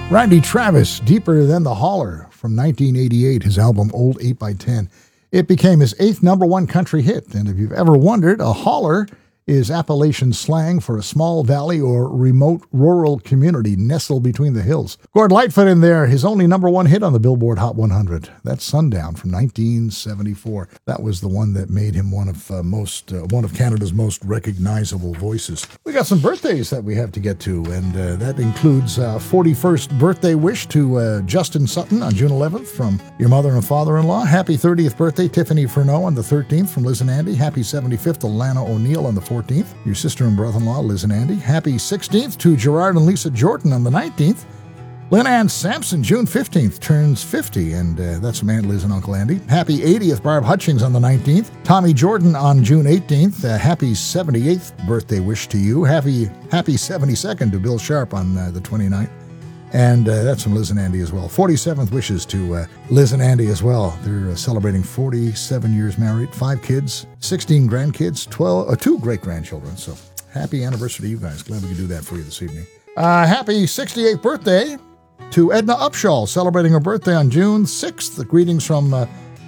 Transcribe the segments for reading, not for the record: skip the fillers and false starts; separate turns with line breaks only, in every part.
Randy Travis, Deeper Than the Holler, from 1988, his album Old 8x10. It became his 8th number one country hit, and if you've ever wondered, a holler is Appalachian slang for a small valley or remote rural community nestled between the hills. Gord Lightfoot in there, his only number one hit on the Billboard Hot 100. That's Sundown from 1974. That was the one that made him one of Canada's most recognizable voices. We got some birthdays that we have to get to, and that includes 41st birthday wish to Justin Sutton on June 11th from your mother and father-in-law. Happy 30th birthday, Tiffany Furneaux on the 13th from Liz and Andy. Happy 75th to Lana O'Neill on the 14th. Your sister and brother-in-law, Liz and Andy. Happy 16th to Gerard and Lisa Jordan on the 19th. Lynn Ann Sampson, June 15th, turns 50, and that's from Aunt Liz and Uncle Andy. Happy 80th, Barb Hutchings on the 19th. Tommy Jordan on June 18th. Happy 78th birthday wish to you. Happy 72nd to Bill Sharp on the 29th. And that's from Liz and Andy as well. 47th wishes to Liz and Andy as well. They're celebrating 47 years married, 5 kids, 16 grandkids, 2 great-grandchildren. So happy anniversary to you guys. Glad we could do that for you this evening. Happy 68th birthday to Edna Upshaw, celebrating her birthday on June 6th. Greetings from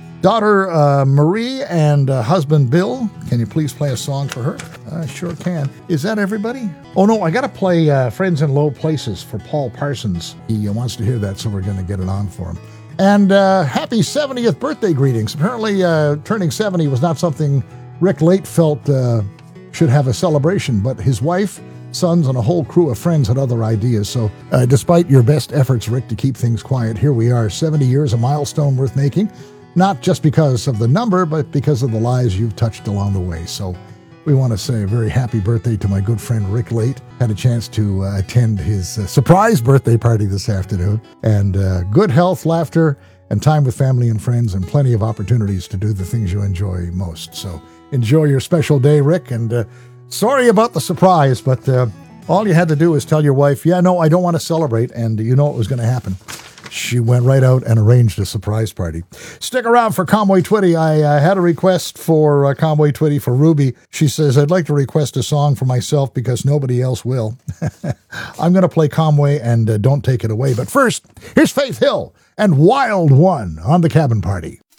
daughter Marie and husband Bill. Can you please play a song for her? I sure can. Is that everybody? Oh no, I got to play Friends in Low Places for Paul Parsons. He wants to hear that, so we're going to get it on for him. And happy 70th birthday greetings. Apparently turning 70 was not something Rick Late felt should have a celebration, but his wife, sons, and a whole crew of friends had other ideas. So despite your best efforts, Rick, to keep things quiet, here we are, 70 years, a milestone worth making. Not just because of the number, but because of the lives you've touched along the way. So we want to say a very happy birthday to my good friend Rick Late. Had a chance to attend his surprise birthday party this afternoon. And good health, laughter, and time with family and friends, and plenty of opportunities to do the things you enjoy most. So enjoy your special day, Rick. And sorry about the surprise, but all you had to do was tell your wife, yeah, no, I don't want to celebrate. And you know what was going to happen. She went right out and arranged a surprise party. Stick around for Conway Twitty. I had a request for Conway Twitty for Ruby. She says, I'd like to request a song for myself because nobody else will. I'm going to play Conway and don't take it away. But first, here's Faith Hill and Wild One on the Cabin Party.